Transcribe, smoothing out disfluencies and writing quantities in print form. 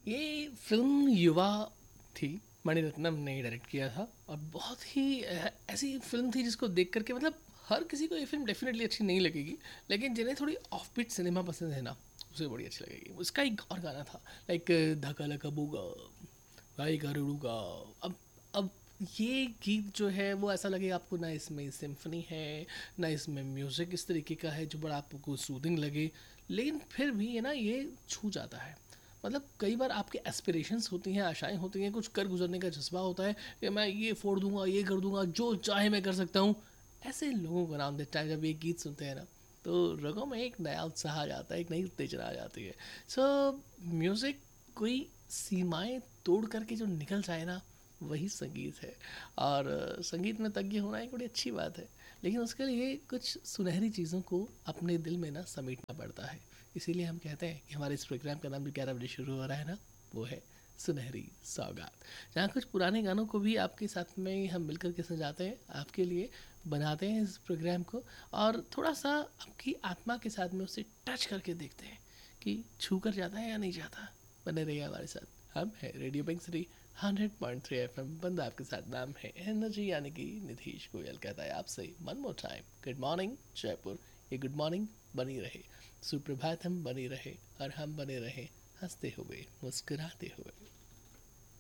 ये फ़िल्म युवा थी, मणिरत्नम ने डायरेक्ट किया था और बहुत ही ऐसी फ़िल्म थी जिसको देख कर के मतलब हर किसी को ये फ़िल्म डेफ़िनेटली अच्छी नहीं लगेगी, लेकिन जिन्हें थोड़ी ऑफबीट सिनेमा पसंद है ना, उसे बड़ी अच्छी लगेगी। उसका एक और गाना था लाइक धक्का लका बुगा, भाई गरुड़ूगा। अब ये गीत जो है वो ऐसा लगे आपको ना इसमें सिम्फनी है, ना इसमें म्यूज़िक इस तरीके का है जो बड़ा आपको सूदिंग लगे, लेकिन फिर भी ये ना ये छू जाता है। मतलब कई बार आपके एस्पिरेशंस होती हैं, आशाएं होती हैं, कुछ कर गुजरने का जज्बा होता है कि मैं ये फोड़ दूंगा, ये कर दूंगा, जो चाहे मैं कर सकता हूँ। ऐसे लोगों को नाम देता है जब ये गीत सुनते हैं ना, तो रगों में एक नया उत्साह आ जाता है, एक नई उत्तेजना आ जाती है। सो म्यूज़िक कोई सीमाएं तोड़ करके जो निकल जाए ना, वही संगीत है। और संगीत में तज्ञ होना एक बड़ी अच्छी बात है, लेकिन उसके लिए कुछ सुनहरी चीज़ों को अपने दिल में ना समेटना पड़ता है। इसीलिए हम कहते हैं कि हमारे इस प्रोग्राम का नाम जो 11 बजे शुरू हो रहा है ना, वो है सुनहरी सौगात, जहाँ कुछ पुराने गानों को भी आपके साथ में हम मिलकर के सजाते हैं, आपके लिए बनाते हैं इस प्रोग्राम को, और थोड़ा सा आपकी आत्मा के साथ में उसे टच करके देखते हैं कि छू कर जाता है या नहीं जाता। बने रहिए हमारे साथ। हम है रेडियो पिंक सिटी 100.3 FM। बंदा आपके साथ, नाम है एनर्जी, यानी कि निधीश गोयल कहता है आपसे one more time good morning Jaipur. ये गुड मॉर्निंग बनी रहे, सुप्रभात हम बनी रहे, और हम बने रहे हंसते हुए मुस्कुराते हुए।